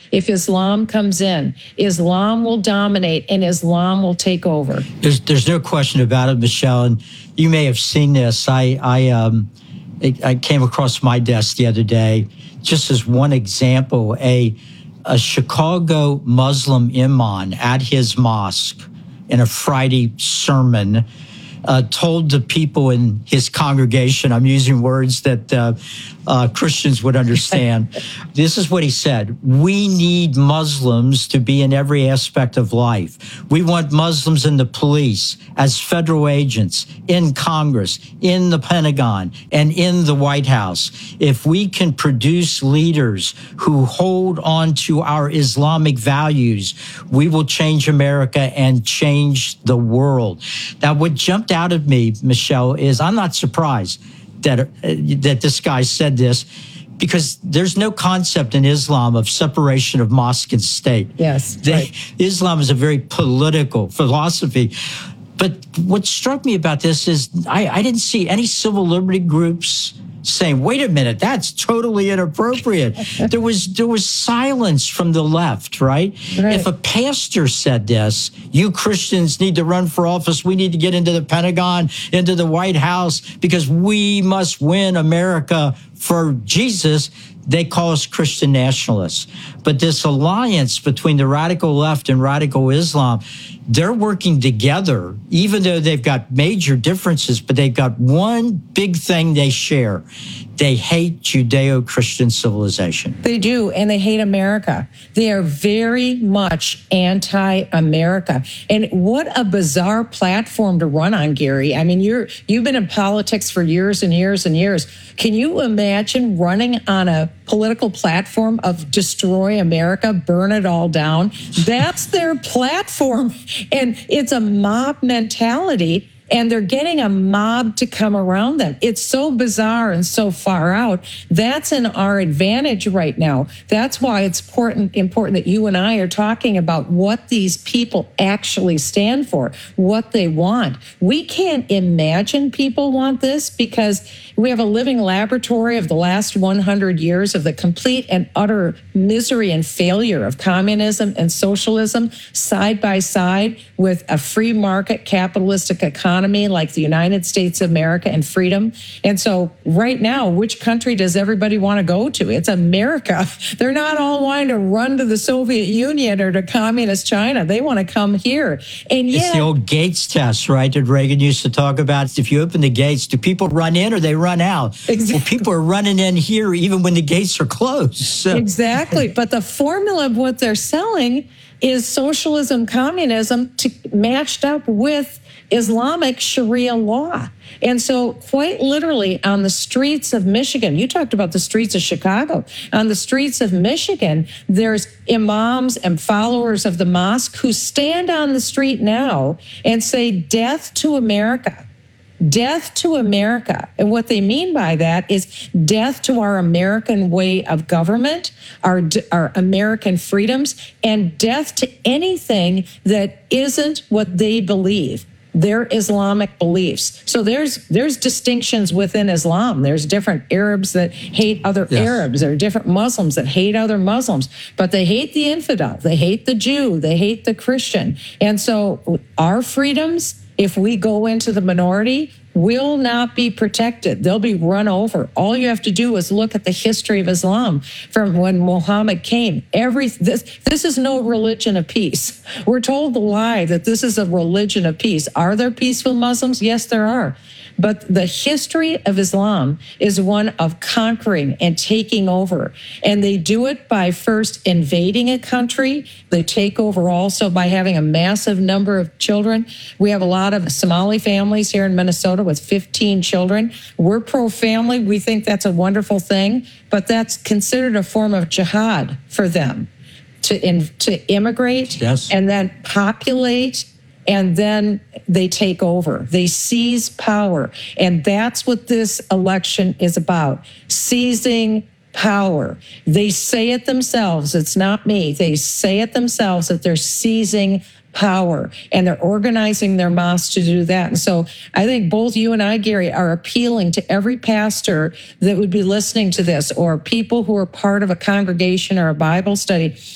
If Islam comes in, Islam will dominate and Islam will take over. There's no question about it, Michelle. And you may have seen this. I came across my desk the other day, just as one example, a Chicago Muslim imam at his mosque in a Friday sermon told the people in his congregation, I'm using words that Christians would understand. This is what he said: we need Muslims to be in every aspect of life. We want Muslims in the police, as federal agents, in Congress, in the Pentagon, and in the White House. If we can produce leaders who hold on to our Islamic values, we will change America and change the world. Now, what jumped out of me, Michelle, is I'm not surprised that this guy said this, because there's no concept in Islam of separation of mosque and state. Yes, right. Islam is a very political philosophy. But what struck me about this is I didn't see any civil liberty groups saying, wait a minute, that's totally inappropriate. There was silence from the left, right? If a pastor said this, you Christians need to run for office, we need to get into the Pentagon, into the White House, because we must win America for Jesus, they call us Christian nationalists. But this alliance between the radical left and radical Islam, they're working together, even though they've got major differences, but they've got one big thing they share. They hate Judeo-Christian civilization. They do, and they hate America. They are very much anti-America. And what a bizarre platform to run on, Gary. I mean, you've been in politics for years and years and years. Can you imagine running on a political platform of destroy America, burn it all down? That's their platform. And it's a mob mentality. And they're getting a mob to come around them. It's so bizarre and so far out. That's in our advantage right now. That's why it's important that you and I are talking about what these people actually stand for, what they want. We can't imagine people want this because we have a living laboratory of the last 100 years of the complete and utter misery and failure of communism and socialism side by side with a free market capitalistic economy like the United States of America and freedom. And so right now, which country does everybody want to go to? It's America. They're not all wanting to run to the Soviet Union or to communist China. They want to come here. And it's the old Gates test, right, that Reagan used to talk about. If you open the gates, do people run in or they run out? Exactly. Well, people are running in here even when the gates are closed. So. Exactly. But the formula of what they're selling is socialism, communism matched up with Islamic Sharia law. And so quite literally on the streets of Michigan, you talked about the streets of Chicago, on the streets of Michigan, there's imams and followers of the mosque who stand on the street now and say, death to America. Death to America. And what they mean by that is death to our American way of government, our American freedoms, and death to anything that isn't what they believe, their Islamic beliefs. So there's distinctions within Islam. There's different Arabs that hate other Arabs. There are different Muslims that hate other Muslims, but they hate the infidel. They hate the Jew. They hate the Christian. And so our freedoms, if we go into the minority, will not be protected. They'll be run over. All you have to do is look at the history of Islam from when Muhammad came. This is no religion of peace. We're told the lie that this is a religion of peace. Are there peaceful Muslims? Yes, there are. But the history of Islam is one of conquering and taking over. And they do it by first invading a country. They take over also by having a massive number of children. We have a lot of Somali families here in Minnesota with 15 children. We're pro-family. We think that's a wonderful thing. But that's considered a form of jihad for them to immigrate and then populate. And then they take over. They seize power. And that's what this election is about, seizing power. They say it themselves. It's not me. They say it themselves that they're seizing power, and they're organizing their mosques to do that. And so I think both you and I, Gary, are appealing to every pastor that would be listening to this, or people who are part of a congregation or a Bible study.